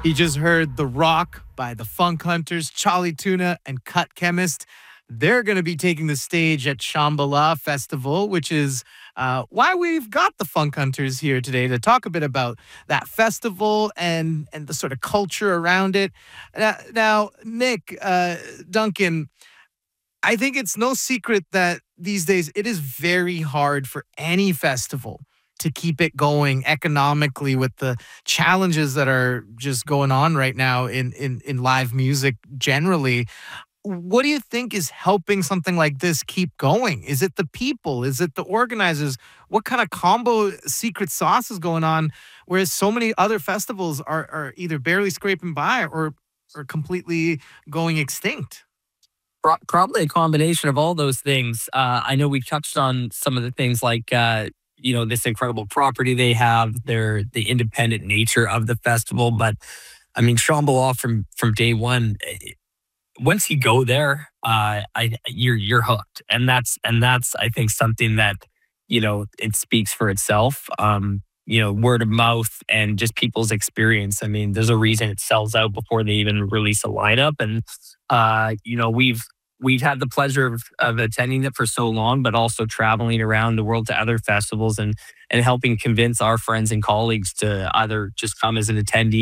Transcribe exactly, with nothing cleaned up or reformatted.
He just heard The Rock by the Funk Hunters, Charlie Tuna, and Cut Chemist. They're going to be taking the stage at Shambhala Festival, which is uh, why we've got the Funk Hunters here today to talk a bit about that festival and and the sort of culture around it. Now, now Nick, uh, Duncan, I think it's no secret that these days it is very hard for any festival to keep it going economically with the challenges that are just going on right now in in in live music generally. What do you think is helping something like this keep going? Is it the people? Is it the organizers? What kind of combo secret sauce is going on? Whereas so many other festivals are are either barely scraping by or or completely going extinct. Pro- Probably a combination of all those things. Uh, I know we've touched on some of the things like, uh, you know, this incredible property they have, their the independent nature of the festival. But I mean, Shambhala from from day one. eh, Once you go there, uh, I you're you're hooked, and that's and that's I think something that you know it speaks for itself. Um, you know, word of mouth and just people's experience. I mean, there's a reason it sells out before they even release a lineup, and uh, you know we've we've had the pleasure of, of attending it for so long, but also traveling around the world to other festivals and and helping convince our friends and colleagues to either just come as an attendee